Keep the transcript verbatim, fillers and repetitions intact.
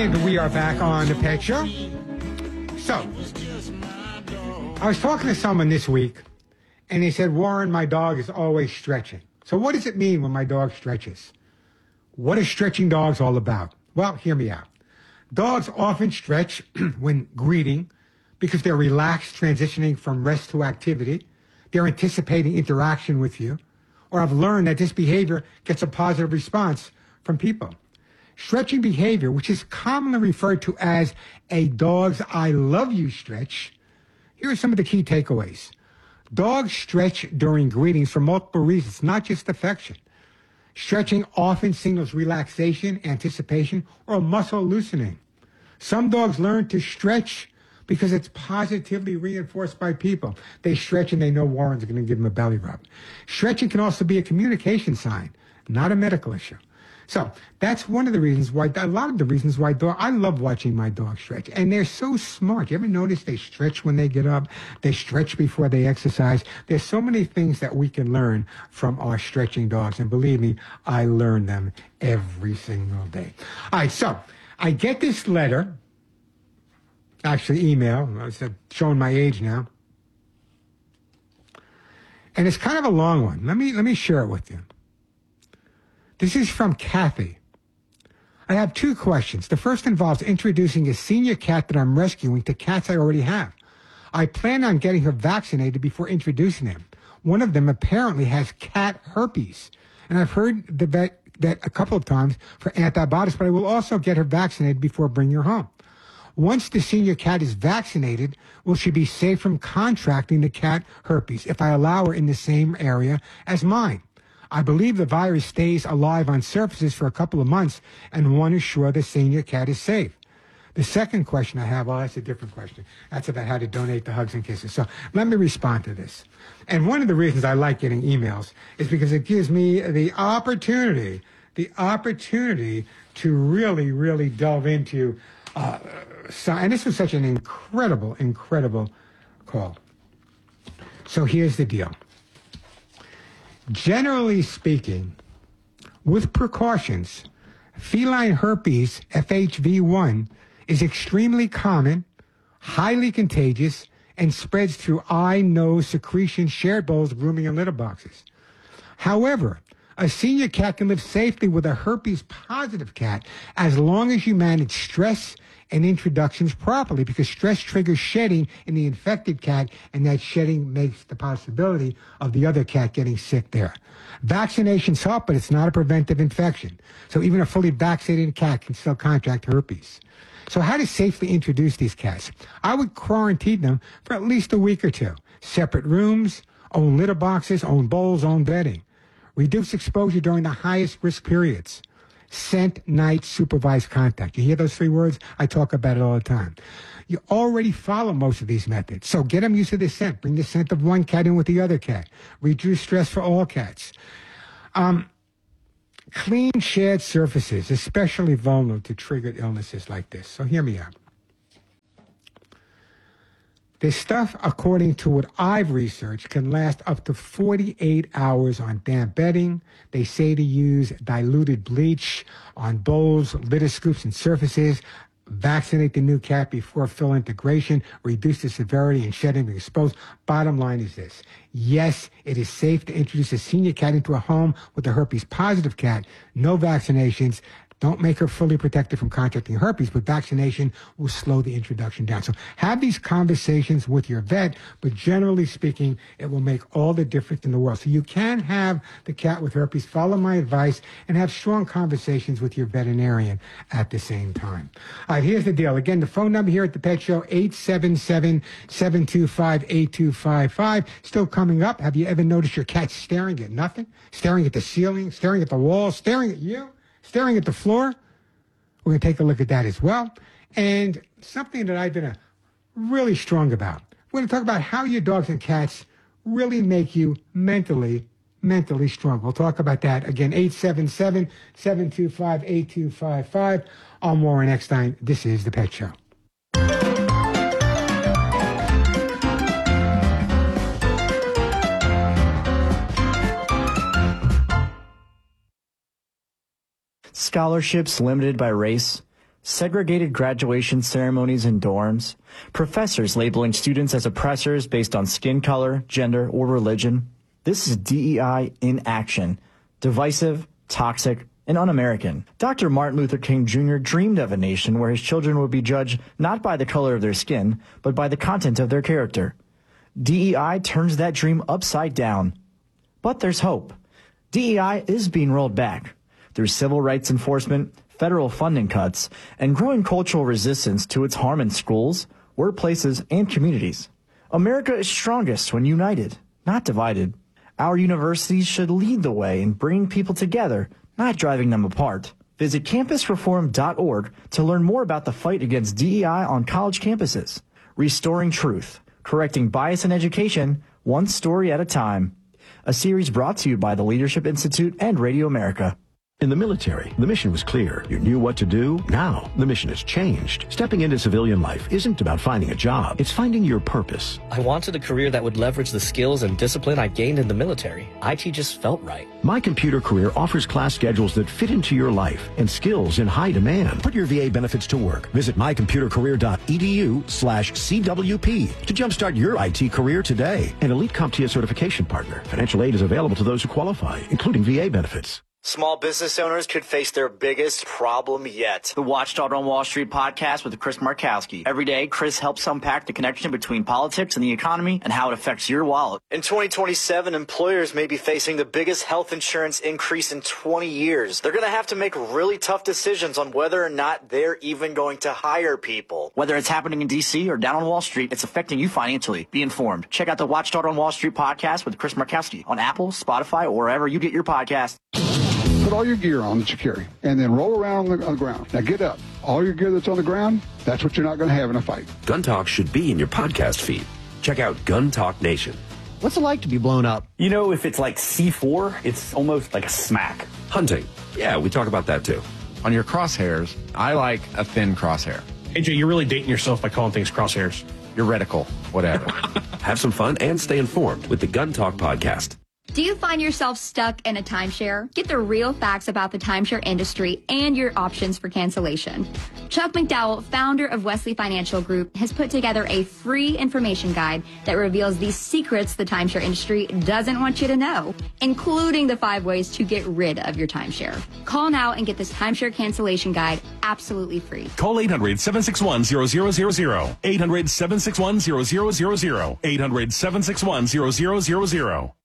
And we are back on the Pet Show. So, I was talking to someone this week, and they said, Warren, my dog is always stretching. So what does it mean when my dog stretches? What are stretching dogs all about? Well, hear me out. Dogs often stretch when greeting because they're relaxed, transitioning from rest to activity. They're anticipating interaction with you, or have learned that this behavior gets a positive response from people. Stretching behavior, which is commonly referred to as a dog's I love you stretch, here are some of the key takeaways. Dogs stretch during greetings for multiple reasons, not just affection. Stretching often signals relaxation, anticipation, or muscle loosening. Some dogs learn to stretch because it's positively reinforced by people. They stretch and they know Warren's going to give them a belly rub. Stretching can also be a communication sign, not a medical issue. So that's one of the reasons why, a lot of the reasons why dog, I love watching my dog stretch. And they're so smart. You ever notice they stretch when they get up? They stretch before they exercise. There's so many things that we can learn from our stretching dogs. And believe me, I learn them every single day. All right, so I get this letter, actually email, I was showing my age now. And it's kind of a long one. Let me, let me share it with you. This is from Kathy. I have two questions. The first involves introducing a senior cat that I'm rescuing to cats I already have. I plan on getting her vaccinated before introducing them. One of them apparently has cat herpes, and I've heard the vet that a couple of times for antibiotics, but I will also get her vaccinated before bringing her home. Once the senior cat is vaccinated, will she be safe from contracting the cat herpes if I allow her in the same area as mine? I believe the virus stays alive on surfaces for a couple of months, and want to ensure the senior cat is safe. The second question I have, well, that's a different question. That's about how to donate the hugs and kisses. So let me respond to this. And one of the reasons I like getting emails is because it gives me the opportunity, the opportunity to really, really delve into, uh, so, and this was such an incredible, incredible call. So here's the deal. Generally speaking, with precautions, feline herpes, F H V one, is extremely common, highly contagious, and spreads through eye, nose, secretion, shared bowls, grooming, and litter boxes. However, a senior cat can live safely with a herpes-positive cat as long as you manage stress and introductions properly, because stress triggers shedding in the infected cat, and that shedding makes the possibility of the other cat getting sick there. Vaccinations help, but it's not a preventive infection. So even a fully vaccinated cat can still contract herpes. So how to safely introduce these cats? I would quarantine them for at least a week or two. Separate rooms, own litter boxes, own bowls, own bedding. Reduce exposure during the highest risk periods. Scent, night, supervised contact. You hear those three words? I talk about it all the time. You already follow most of these methods. So get them used to the scent. Bring the scent of one cat in with the other cat. Reduce stress for all cats. Um, clean shared surfaces, especially vulnerable to triggered illnesses like this. So hear me out. This stuff, according to what I've researched, can last up to forty-eight hours on damp bedding. They say to use diluted bleach on bowls, litter scoops, and surfaces. Vaccinate the new cat before fill integration. Reduce the severity and shedding being exposed. Bottom line is this. Yes, it is safe to introduce a senior cat into a home with a herpes-positive cat. No vaccinations. Don't make her fully protected from contracting herpes, but vaccination will slow the introduction down. So have these conversations with your vet, but generally speaking, it will make all the difference in the world. So you can have the cat with herpes, follow my advice, and have strong conversations with your veterinarian at the same time. All right, here's the deal. Again, the phone number here at the Pet Show, eight seven seven, seven two five, eight two five five. Still coming up. Have you ever noticed your cat staring at nothing? Staring at the ceiling, staring at the wall, staring at you? Staring at the floor? We're going to take a look at that as well. And something that I've been a, really strong about. We're going to talk about how your dogs and cats really make you mentally, mentally strong. We'll talk about that. Again, eight seven seven, seven two five, eight two five five. I'm Warren Eckstein. This is The Pet Show. Scholarships limited by race. segregated graduation ceremonies in dorms, professors labeling students as oppressors based on skin color, gender, or religion. This is D E I in action. Divisive, toxic, and un-American. Doctor Martin Luther King Junior dreamed of a nation where his children would be judged not by the color of their skin, but by the content of their character. D E I turns that dream upside down. But there's hope. D E I is being rolled back through civil rights enforcement, federal funding cuts, and growing cultural resistance to its harm in schools, workplaces, and communities. America is strongest when united, not divided. Our universities should lead the way in bringing people together, not driving them apart. Visit campus reform dot org to learn more about the fight against D E I on college campuses. Restoring truth, correcting bias in education, one story at a time. A series brought to you by the Leadership Institute and Radio America. In the military, the mission was clear. You knew what to do. Now, the mission has changed. Stepping into civilian life isn't about finding a job. It's finding your purpose. I wanted a career that would leverage the skills and discipline I gained in the military. I T just felt right. My Computer Career offers class schedules that fit into your life and skills in high demand. Put your V A benefits to work. Visit my computer career dot e d u slash C W P to jumpstart your I T career today. An Elite CompTIA certification partner. Financial aid is available to those who qualify, including V A benefits. Small business owners could face their biggest problem yet. The Watchdog on Wall Street podcast with Chris Markowski. Every day, Chris helps unpack the connection between politics and the economy and how it affects your wallet. In twenty twenty-seven, employers may be facing the biggest health insurance increase in twenty years. They're going to have to make really tough decisions on whether or not they're even going to hire people. Whether it's happening in D C or down on Wall Street, it's affecting you financially. Be informed. Check out the Watchdog on Wall Street podcast with Chris Markowski on Apple, Spotify, or wherever you get your podcast. Put all your gear on that you carry, and then roll around on the, on the ground. Now get up. All your gear that's on the ground, that's what you're not going to have in a fight. Gun Talk should be in your podcast feed. Check out Gun Talk Nation. What's it like to be blown up? You know, if it's like C four, it's almost like a smack. Hunting. Yeah, we talk about that too. On your crosshairs, I like a thin crosshair. A J, you're really dating yourself by calling things crosshairs. Your reticle, whatever. Have some fun and stay informed with the Gun Talk podcast. Do you find yourself stuck in a timeshare? Get the real facts about the timeshare industry and your options for cancellation. Chuck McDowell, founder of Wesley Financial Group, has put together a free information guide that reveals the secrets the timeshare industry doesn't want you to know, including the five ways to get rid of your timeshare. Call now and get this timeshare cancellation guide absolutely free. Call eight hundred, seven six one, zero zero zero zero. eight hundred, seven six one, zero zero zero zero. eight hundred, seven six one, zero zero zero zero.